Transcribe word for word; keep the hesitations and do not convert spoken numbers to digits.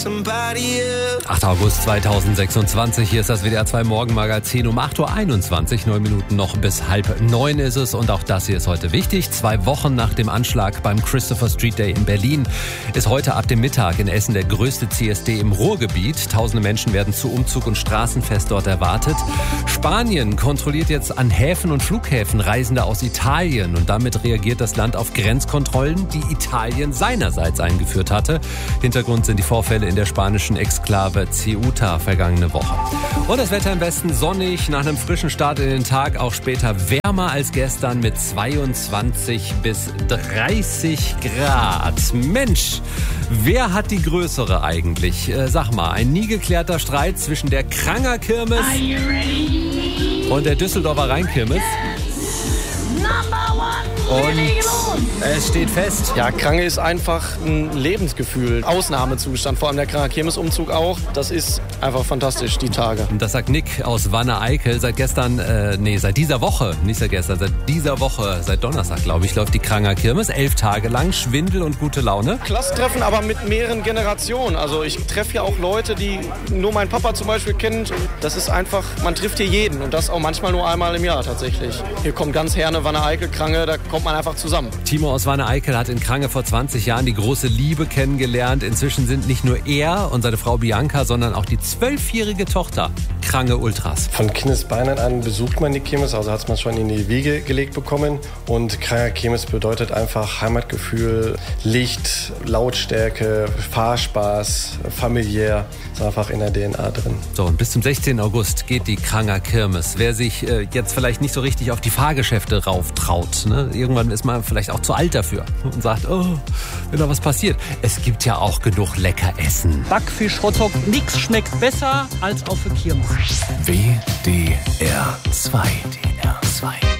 achter August zweitausendsechsundzwanzig, hier ist das W D R zwei Morgenmagazin um acht Uhr einundzwanzig, neun Minuten noch bis halb neun ist es und auch das hier ist heute wichtig. Zwei Wochen nach dem Anschlag beim Christopher Street Day in Berlin ist heute ab dem Mittag in Essen der größte C S D im Ruhrgebiet. Tausende Menschen werden zu Umzug und Straßenfest dort erwartet. Spanien kontrolliert jetzt an Häfen und Flughäfen Reisende aus Italien und damit reagiert das Land auf Grenzkontrollen, die Italien seinerseits eingeführt hatte. Hintergrund sind die Vorfälle in der spanischen Exklave Ceuta vergangene Woche. Und das Wetter im Westen sonnig, nach einem frischen Start in den Tag auch später wärmer als gestern mit zweiundzwanzig bis dreißig Grad. Mensch, wer hat die größere eigentlich? Äh, sag mal, ein nie geklärter Streit zwischen der Kranger Kirmes und der Düsseldorfer Rheinkirmes. Und es steht fest. Ja, Krange ist einfach ein Lebensgefühl, Ausnahmezustand, vor allem der Kranger Kirmesumzug auch. Das ist einfach fantastisch, die Tage. Und das sagt Nick aus Wanne-Eickel. Seit gestern, äh, nee, seit dieser Woche, nicht seit gestern, seit dieser Woche, seit Donnerstag, glaube ich, läuft die Kranger Kirmes. Elf Tage lang, Schwindel und gute Laune. Klassentreffen, aber mit mehreren Generationen. Also ich treffe ja auch Leute, die nur mein Papa zum Beispiel kennt. Das ist einfach, man trifft hier jeden und das auch manchmal nur einmal im Jahr tatsächlich. Hier kommt ganz Herne, Wanne-Eickel, Krange, da kommt man einfach zusammen. Timo aus Wanne-Eickel hat in Krange vor zwanzig Jahren die große Liebe kennengelernt. Inzwischen sind nicht nur er und seine Frau Bianca, sondern auch die zwölfjährige Tochter Krange Ultras. Von Kindesbeinen an besucht man die Kirmes, also hat man schon in die Wiege gelegt bekommen. Und Kranger Kirmes bedeutet einfach Heimatgefühl, Licht, Lautstärke, Fahrspaß, familiär. Ist einfach in der D N A drin. So, und bis zum sechzehnten August geht die Kranger Kirmes. Wer sich äh, jetzt vielleicht nicht so richtig auf die Fahrgeschäfte rauftraut, ne? Irgendwann ist man vielleicht auch zu alt dafür und sagt, oh, wenn da was passiert. Es gibt ja auch genug lecker Essen. Backfisch, Hotdog, nix schmeckt besser als auf der Kirmes. W D R zwei. W D R zwei.